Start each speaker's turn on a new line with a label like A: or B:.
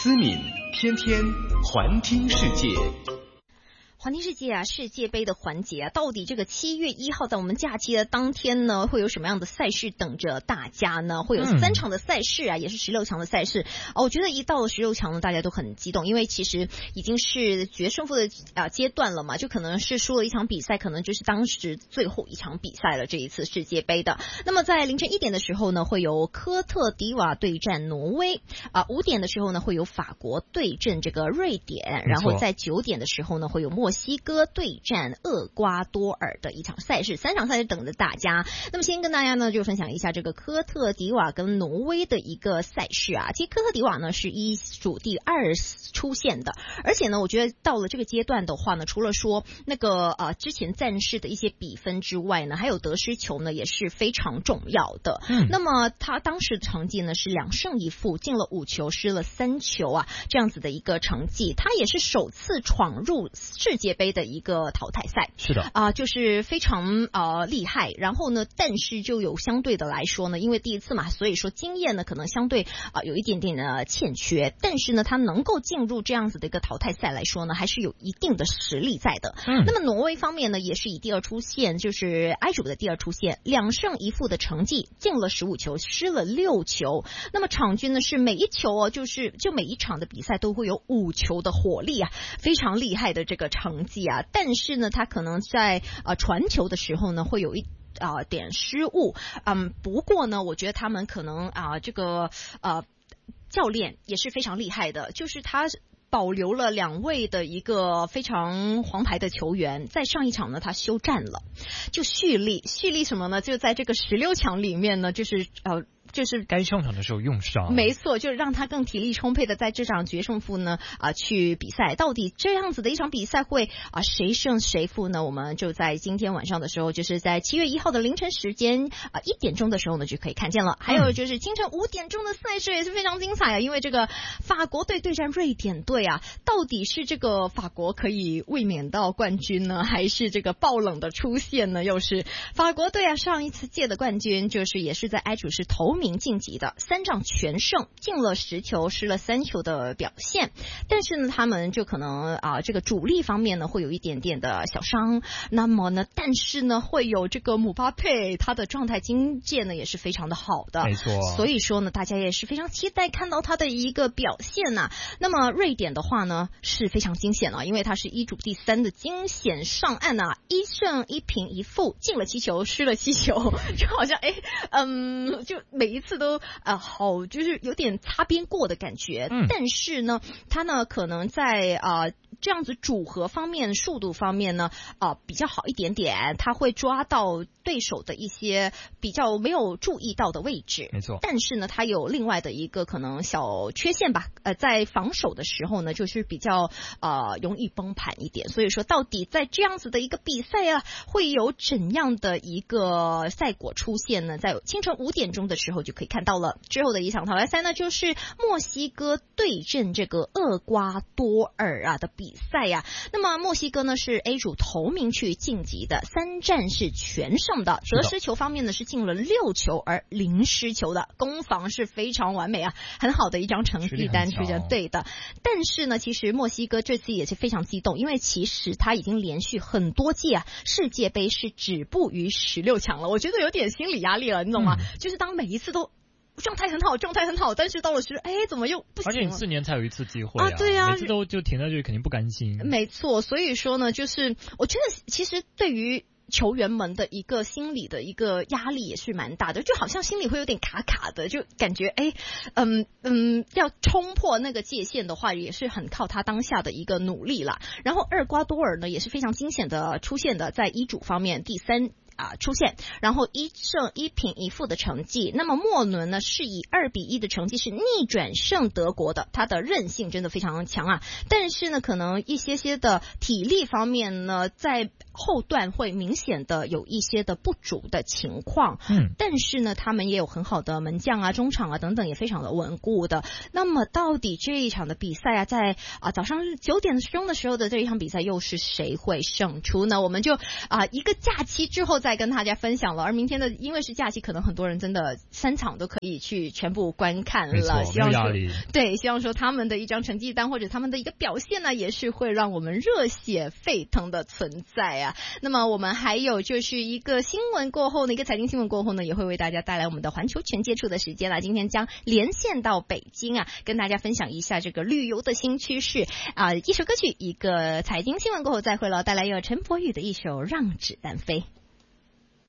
A: 思敏天天环听世界。
B: 环听世界啊，世界杯的环节啊，到底这个7月1号在我们假期的当天呢，会有什么样的赛事等着大家呢？会有3场的赛事啊，也是16强的赛事我觉得一到了16强呢，大家都很激动，因为其实已经是决胜负的阶段了嘛，就可能是输了一场比赛，可能就是当时最后一场比赛了。这一次世界杯的，那么在凌晨1点的时候呢，会有科特迪瓦对战挪威5点的时候呢，会有法国对阵这个瑞典，然后在9点的时候呢，会有墨西哥对战厄瓜多尔的一场赛事，3场赛事等着大家。那么先跟大家呢就分享一下这个科特迪瓦跟挪威的一个赛事啊。其实科特迪瓦呢是一组第2出现的，而且呢我觉得到了这个阶段的话呢，除了说那个之前战事的一些比分之外呢，还有得失球呢也是非常重要的。那么他当时的成绩呢是2胜1负，进了5球，失了3球啊，这样子的一个成绩。他也是首次闯入世界杯的一个淘汰赛，
C: 是的
B: 就是非常厉害。然后呢，但是就有相对的来说呢，因为第一次嘛，所以说经验呢可能相对有一点点的欠缺。但是呢，他能够进入这样子的一个淘汰赛来说呢，还是有一定的实力在的。那么挪威方面呢，也是以第2出线，就是 I 组的第2出线，2胜1负的成绩，进了15球，失了6球。那么场均呢是每一球就每一场的比赛都会有5球的火力啊，非常厉害的这个成绩啊。但是呢，他可能在传球的时候呢，会有一点失误。不过呢，我觉得他们可能这个教练也是非常厉害的，就是他保留了2位的一个非常黄牌的球员，在上一场呢他休战了，就蓄力什么呢？就在这个16强里面呢，就是
C: 该上场的时候用上，
B: 没错，就是让他更体力充沛的在这场决胜负呢去比赛。到底这样子的一场比赛会谁胜谁负呢？我们就在今天晚上的时候，就是在7月1号的凌晨时间1点钟的时候呢就可以看见了。还有就是清晨5点钟的赛事也是非常精彩因为这个法国队对战瑞典队到底是这个法国可以卫冕到冠军呢，还是这个爆冷的出现呢？又是法国队上一次届的冠军，就是也是在 I 组是头名晋级的，3仗全胜，进了10球，失了3球的表现。但是呢，他们就可能这个主力方面呢会有一点点的小伤。那么呢，但是呢会有这个姆巴佩，他的状态经验呢也是非常的好的，
C: 没错。所
B: 以说呢，大家也是非常期待看到他的一个表现那么瑞典的话呢是非常惊险因为他是一组第3的惊险上岸1胜1平1负，进了7球，失了7球，就好像就每一次都好，就是有点擦边过的感觉。但是呢，他呢可能在这样子组合方面、速度方面呢比较好一点点，他会抓到对手的一些比较没有注意到的位置。
C: 没错。
B: 但是呢，他有另外的一个可能小缺陷吧，在防守的时候呢，就是比较容易崩盘一点。所以说，到底在这样子的一个比赛会有怎样的一个赛果出现呢？在清晨5点钟的时候就可以看到了。之后的一场淘汰赛呢，就是墨西哥对阵这个厄瓜多尔的比赛那么墨西哥呢是 A 组头名去晋级的，3战是全胜的，得失球方面呢是进了6球而0失球的，攻防是非常完美很好的一张成绩单，对的。但是呢，其实墨西哥这次也是非常激动，因为其实他已经连续很多届世界杯是止步于16强了，我觉得有点心理压力了，你懂吗？就是当每一次都状态很好，但是到了怎么又不行了？
C: 而且你4年才有一次机会
B: 对
C: 每次都就停在这里，肯定不甘心。
B: 没错，所以说呢，就是我觉得其实对于球员们的一个心理的一个压力也是蛮大的，就好像心里会有点卡卡的，就感觉要冲破那个界限的话，也是很靠他当下的一个努力啦。然后厄瓜多尔呢也是非常惊险的出现的，在一组方面第3出现，然后1胜1平1负的成绩。那么末轮呢是以2比1的成绩是逆转胜德国的，他的韧性真的非常强但是呢可能一些的体力方面呢在后段会明显的有一些的不足的情况。但是呢他们也有很好的门将中场等等也非常的稳固的。那么到底这一场的比赛在早上9点钟的时候的这一场比赛又是谁会胜出呢？我们就一个假期之后再跟大家分享了。而明天的因为是假期，可能很多人真的3场都可以去全部观看了。希望说对，希望说他们的一张成绩单或者他们的一个表现呢，也是会让我们热血沸腾的存在啊。那么我们还有就是一个新闻过后呢，一个财经新闻过后呢，也会为大家带来我们的环球全接触的时间了。今天将连线到北京啊，跟大家分享一下这个旅游的新趋势啊。一首歌曲，一个财经新闻过后再会了，带来由陈柏宇的一首《让子弹飞》。